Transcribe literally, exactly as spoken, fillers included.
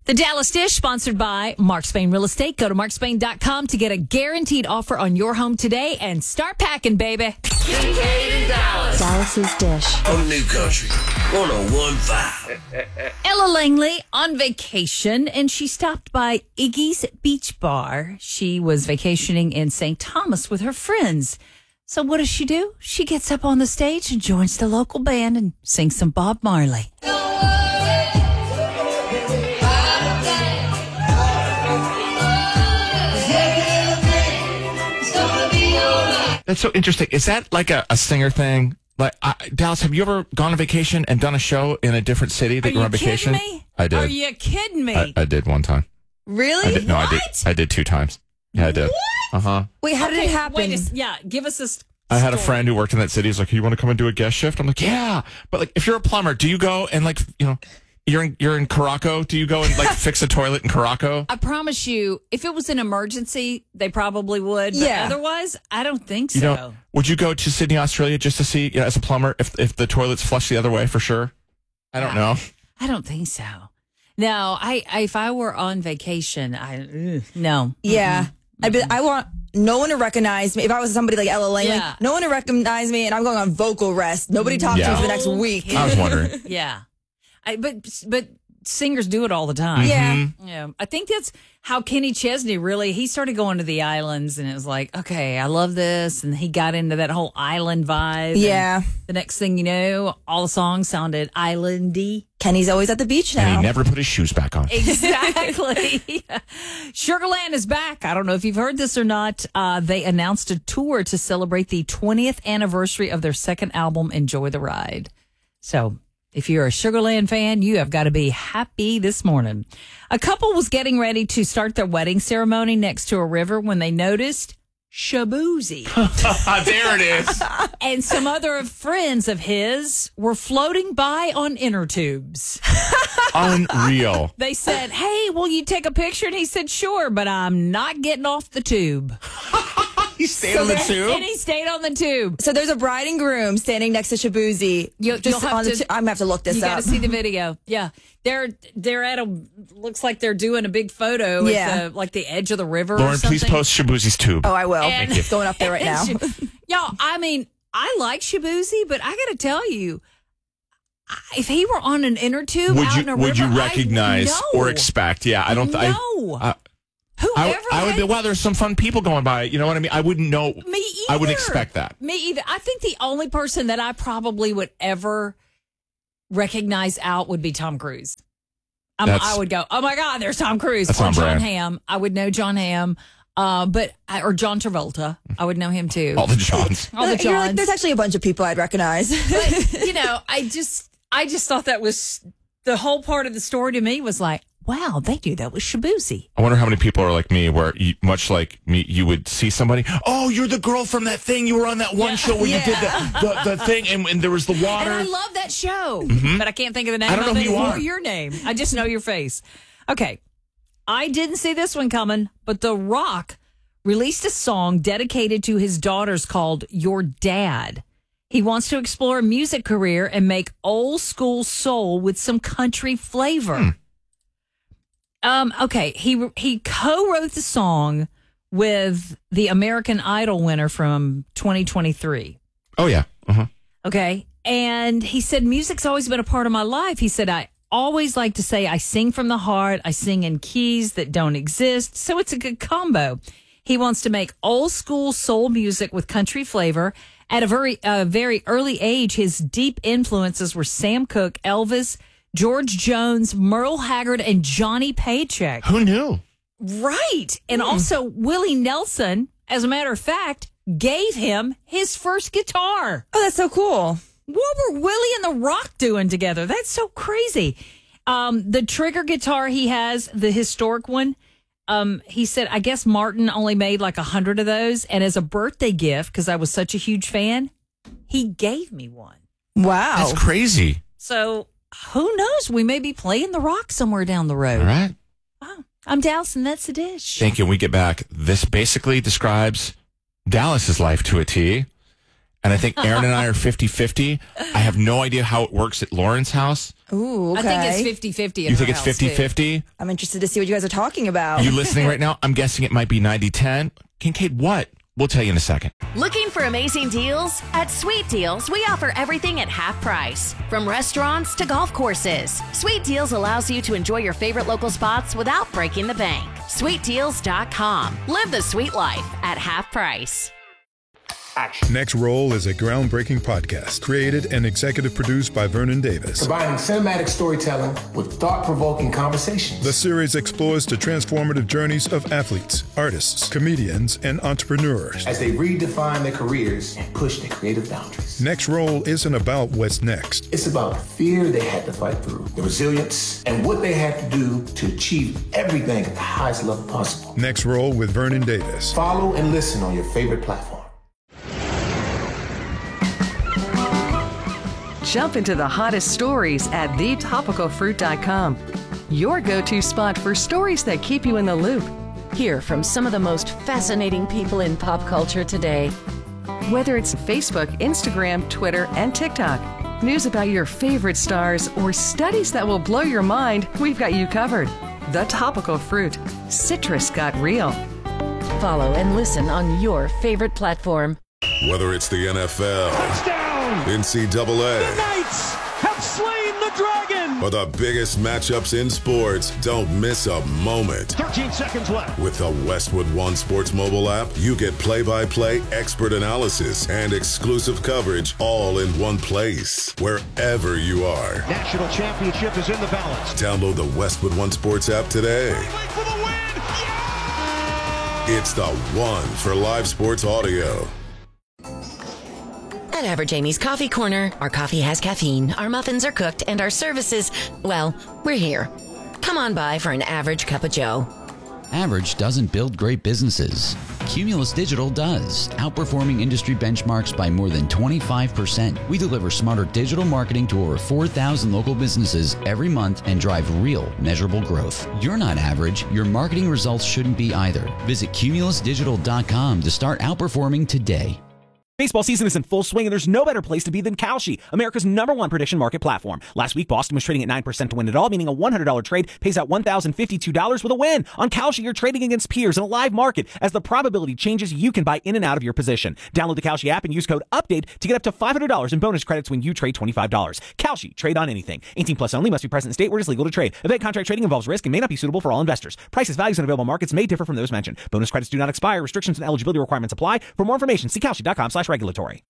The Dallas Dish, sponsored by Mark Spain Real Estate. Go to mark spain dot com to get a guaranteed offer on your home today and start packing, baby. Kincaid in Dallas. Dallas's Dish. On New Country one oh one point five. Ella Langley on vacation, and she stopped by Iggy's Beach Bar. She was vacationing in Saint Thomas with her friends. So what does she do? She gets up on the stage and joins the local band and sings some Bob Marley. That's so interesting. Is that like a, a singer thing? Like, I, Dallas, have you ever gone on vacation and done a show in a different city that Are you were on you vacation? kidding me? I did. Are you kidding me? I, I did one time. Really? I did, no, I did. What? I did two times. Yeah, I did. Uh huh. Wait, how did Okay, it happen? Wait a, yeah, give us this. I had a story. friend who worked in that city. He's like, "You want to come and do a guest shift?" I'm like, "Yeah." But like, if you're a plumber, do you go and like, you know, you're in you're in Caraco? Do you go and like fix a toilet in Caraco? I promise you, if it was an emergency, they probably would. But Yeah. otherwise, I don't think You so. know, would you go to Sydney, Australia, just to see, you know, as a plumber, if if the toilet's flushed the other way for sure? I don't know. I don't think so. No, I, I if I were on vacation, I ugh, no. Yeah. I'd be, I want no one to recognize me. If I was somebody like Ella Langley, Yeah. no one to recognize me, and I'm going on vocal rest. Nobody talks to Yeah. me for the next week. I was wondering. Yeah, I, but but singers do it all the time. Yeah. Yeah, I think that's how Kenny Chesney really, he started going to the islands and it was like, okay, I love this. And he got into that whole island vibe. Yeah. And the next thing you know, all the songs sounded islandy. Kenny's always at the beach And now. he never put his shoes back on. Exactly. Sugarland is back. I don't know if you've heard this or not. Uh, they announced a tour to celebrate the twentieth anniversary of their second album, Enjoy the Ride. So if you're a Sugarland fan, you have got to be happy this morning. A couple was getting ready to start their wedding ceremony next to a river when they noticed Shaboozey There it is. and some other friends of his were floating by on inner tubes. Unreal. They said, hey, will you take a picture? And he said, sure, but I'm not getting off the tube. He stayed on the And tube. he stayed on the tube. So there's a bride and groom standing next to Shaboozey. You- Just you'll have on the to- tu- I'm gonna have to look this You got up. to see the video. Yeah. They're they're at a, looks like they're doing a big photo Yeah. at the, like the edge of the river or Lauren, something. please post Shaboozey's tube. Oh, I will. And- It's going up there right now. Y'all, I mean, I like Shaboozey, but I got to tell you, I- if he were on an inner tube would out you in a would river, you recognize I, no. or expect? Yeah, I don't. I, No. I, Whoever I, I would had- be, well, there's some fun people going by. You know what I mean? I wouldn't know. Me either. I wouldn't expect that. Me either. I think the only person that I probably would ever recognize out would be Tom Cruise. I'm, That's- I would go, oh my God, there's Tom Cruise. That's Or on John brand. Hamm. I would know John Hamm. Uh, but I, or John Travolta. I would know him too. All the Johns. All the You're like, Johns. there's actually a bunch of people I'd recognize. But, you know, I just, I just thought that was the whole part of the story to me was like, wow, they knew that was Shaboozey. I wonder how many people are like me, where you, much like me, you would see somebody. Oh, you're the girl from that thing. You were on that one Yeah. show where you did the, the, the thing, and, and there was the water. And I love that show, but I can't think of the name I don't know of who it you or are. your name. I just know your face. Okay. I didn't see this one coming, but The Rock released a song dedicated to his daughters called Your Dad. He wants to explore a music career and make old school soul with some country flavor. Hmm. Um, okay, he he co-wrote the song with the American Idol winner from twenty twenty-three. Oh yeah. Uh-huh. Okay. And he said, music's always been a part of my life. He said, I always like to say I sing from the heart. I sing in keys that don't exist. So it's a good combo. He wants to make old school soul music with country flavor. At a very, uh, very early age, his deep influences were Sam Cooke, Elvis, George Jones, Merle Haggard, and Johnny Paycheck. Who knew? Right. And also Willie Nelson, as a matter of fact, gave him his first guitar. Oh, that's so cool. What were Willie and The Rock doing together? That's so crazy. Um, the trigger guitar he has, the historic one, um, he said, I guess Martin only made like a hundred of those. And as a birthday gift, because I was such a huge fan, he gave me one. Wow. That's crazy. So who knows? We may be playing The Rock somewhere down the road. All right. Wow. I'm Dallas, and that's the dish. Thank you. When we get back, this basically describes Dallas's life to a T. And I think Aaron and I are fifty-fifty. I have no idea how it works at Lauren's house. Ooh, okay. I think it's fifty-fifty in You her think it's house, too. fifty-fifty? I'm interested to see what you guys are talking about. You listening right now? I'm guessing it might be ninety-ten. Kincaid, what? We'll tell you in a second. Looking for amazing deals? At Sweet Deals, we offer everything at half price. From restaurants to golf courses, Sweet Deals allows you to enjoy your favorite local spots without breaking the bank. sweet deals dot com. Live the sweet life at half price. Next Roll is a groundbreaking podcast created and executive produced by Vernon Davis. Combining cinematic storytelling with thought-provoking conversations. The series explores the transformative journeys of athletes, artists, comedians, and entrepreneurs as they redefine their careers and push their creative boundaries. Next Roll isn't about what's next. It's about the fear they had to fight through, the resilience, and what they had to do to achieve everything at the highest level possible. Next Roll with Vernon Davis. Follow and listen on your favorite platform. Jump into the hottest stories at the topical fruit dot com. Your go-to spot for stories that keep you in the loop. Hear from some of the most fascinating people in pop culture today. Whether it's Facebook, Instagram, Twitter, and TikTok, news about your favorite stars, or studies that will blow your mind, we've got you covered. The Topical Fruit. Citrus got real. Follow and listen on your favorite platform. Whether it's the N F L, touchdown, N C double A, the Knights have slain the dragon, or the biggest matchups in sports, don't miss a moment. thirteen seconds left. With the Westwood One Sports mobile app, you get play-by-play, expert analysis, and exclusive coverage all in one place, wherever you are. National championship is in the balance. Download the Westwood One Sports app today. Wait for the win! Yeah! It's the one for live sports audio. At Average Amy's Coffee Corner, our coffee has caffeine, our muffins are cooked, and our services, well, we're here. Come on by for an average cup of joe. Average doesn't build great businesses. Cumulus Digital does, outperforming industry benchmarks by more than twenty-five percent. We deliver smarter digital marketing to over four thousand local businesses every month and drive real, measurable growth. You're not average. Your marketing results shouldn't be either. Visit cumulus digital dot com to start outperforming today. Baseball season is in full swing, and there's no better place to be than Kalshi, America's number one prediction market platform. Last week, Boston was trading at nine percent to win it all, meaning a one hundred dollars trade pays out one thousand fifty-two dollars with a win. On Kalshi, you're trading against peers in a live market. As the probability changes, you can buy in and out of your position. Download the Kalshi app and use code UPDATE to get up to five hundred dollars in bonus credits when you trade twenty-five dollars. Kalshi, trade on anything. eighteen plus only, must be present in state where it is legal to trade. Event contract trading involves risk and may not be suitable for all investors. Prices, values, and available markets may differ from those mentioned. Bonus credits do not expire. Restrictions and eligibility requirements apply. For more information, see kalshi dot com slash regulatory.